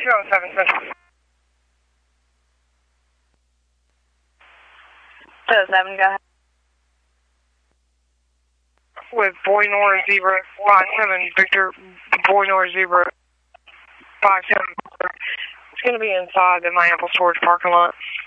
207 Central. 207, go ahead. With Boy Nora Zebra 57, Victor, Boy Nora Zebra 57. It's going to be inside the Miami storage parking lot.